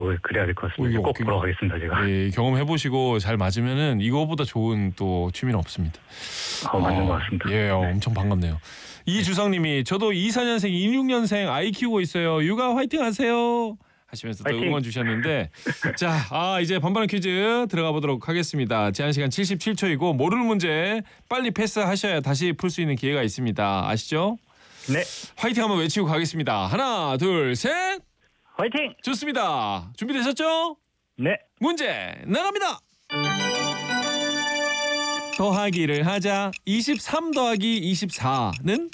그래야 될 것 같습니다. 꼭 보러 가겠습니다, 제가. 예, 경험해 보시고 잘 맞으면은 이거보다 좋은 또 취미는 없습니다. 맞는 것 같습니다. 예, 엄청 반갑네요. 이주성님이 저도 24년생, 26년생 아이 키우고 있어요. 육아 화이팅 하세요. 하시면서 또 화이팅! 응원 주셨는데 자, 이제 반반한 퀴즈 들어가 보도록 하겠습니다. 제한 시간 77초이고 모르는 문제 빨리 패스하셔야 다시 풀 수 있는 기회가 있습니다. 아시죠? 네. 화이팅 한번 외치고 가겠습니다. 하나, 둘, 셋. 화이팅! 좋습니다. 준비되셨죠? 네. 문제 나갑니다. 더하기를 하자. 23 더하기 24는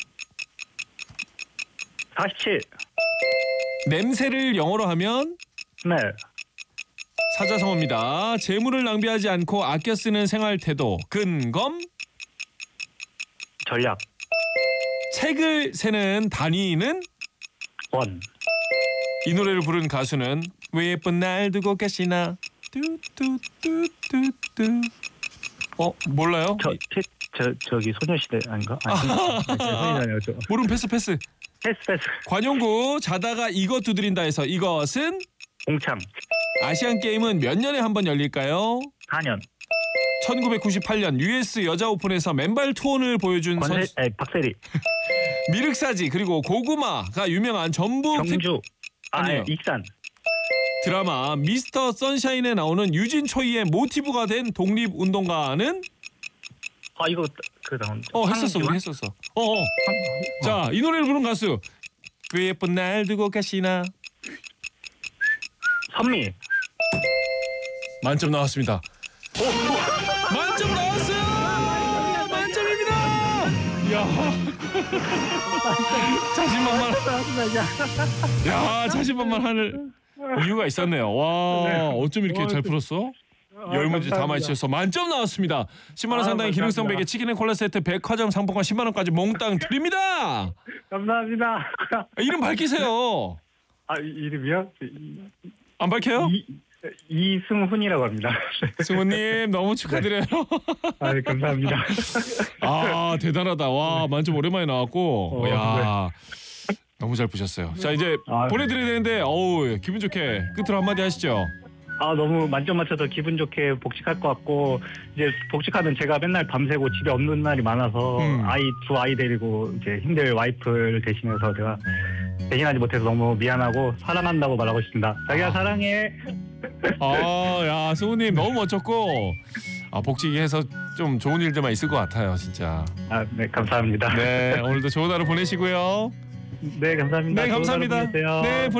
47. 냄새를 영어로 하면 스멜. 사자성어입니다. 재물을 낭비하지 않고 아껴 쓰는 생활 태도. 근검. 전략. 책을 세는 단위는 원. 이 노래를 부른 가수는 왜 예쁜 날 두고 가시나. 뚜뚜뚜뚜뚜. 몰라요? 저기 소녀시대 아닌가? 소녀시대 저. 모르면 패스. 패스. 관용구 자다가 이것 두드린다 해서 이것은 공참. 아시안 게임은 몇 년에 한 번 열릴까요? 4년. 1998년 US 여자 오픈에서 맨발 투혼을 보여준 선수 박세리. 미륵사지 그리고 고구마가 유명한 전북 경주. 아니요. 익산. 드라마 미스터 선샤인에 나오는 유진 초이의 모티브가 된 독립운동가는 이거 나온. 했었어. 우리 했었어. 자, 이 노래를 부른 가수 왜 예쁜 날 두고 가시나. 선미. 만점 나왔습니다. 만점 나왔어요. 만점입니다. 야. 자신만만할 이유가 있었네요. 와, 어쩜 이렇게 잘 풀었어? 10문제 다 맞히셔서 만점 나왔습니다. 10만 원 상당의 기능성 베개 치킨 앤 콜라 세트 백화점 상품권 10만 원까지 몽땅 드립니다. 감사합니다. 이름 밝히세요. 이름이요? 안 밝혀요? 이승훈이라고 합니다. 승훈님 너무 축하드려요. 감사합니다. 대단하다. 와, 만점 오랜만에 나왔고. 야, 너무 잘 푸셨어요. 자, 이제 보내드려야 되는데 기분 좋게 끝으로 한마디 하시죠. 너무 만점 맞춰서 기분 좋게 복직할 것 같고, 이제 복직하면 제가 맨날 밤새고 집에 없는 날이 많아서 두 아이 데리고 이제 힘들 와이프를 대신해서 제가 대신하지 못해서 너무 미안하고 사랑한다고 말하고 싶습니다. 자기야 사랑해. 야, 승우님 너무 멋졌고 복직해서 좀 좋은 일들만 있을 것 같아요, 진짜. 네, 감사합니다. 네, 오늘도 좋은 하루 보내시고요. 네, 감사합니다. 네, 감사합니다. 좋은 하루 보내세요. 네.